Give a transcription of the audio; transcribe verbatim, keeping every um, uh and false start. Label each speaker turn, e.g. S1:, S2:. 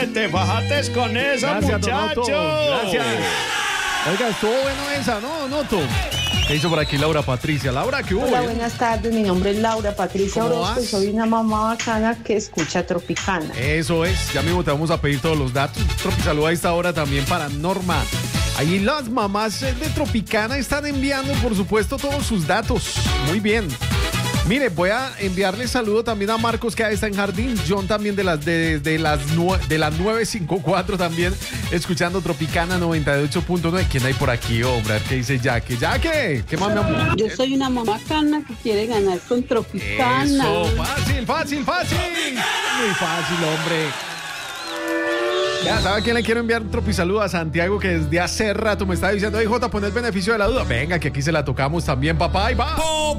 S1: te bajates con esa,
S2: Gracias,
S1: muchacho.
S2: Donoto. Gracias. Oiga, estuvo bueno esa, ¿no, Donoto? ¿Qué hizo por aquí Laura Patricia? Laura, ¿qué hubo?
S3: Hola, buenas tardes. Mi nombre es Laura Patricia
S2: ¿Cómo
S3: Orozco y
S2: vas?
S3: soy una mamá bacana que escucha Tropicana.
S2: Eso es, ya mismo te vamos a pedir todos los datos. Tropisalud a esta hora también para Norma. Ahí las mamás de Tropicana están enviando, por supuesto, todos sus datos. Muy bien. Mire, voy a enviarle saludo también a Marcos, que ahí está en Jardín. John también de las, de, de las, nue- de las nueve cincuenta y cuatro también, escuchando Tropicana noventa y ocho punto nueve. ¿Quién hay por aquí, hombre? A ver, ¿qué dice Jaque? ¿Jaque? ¿Qué más, mi amor?
S4: Yo soy una mamá cana que quiere ganar con Tropicana.
S2: Eso, fácil, fácil, fácil. Muy fácil, hombre. Ya, ¿sabe a quién le quiero enviar un tropisaludo? A Santiago, que desde hace rato me está diciendo, hey, Jota, pon el beneficio de la duda. Venga, que aquí se la tocamos también, papá, y va.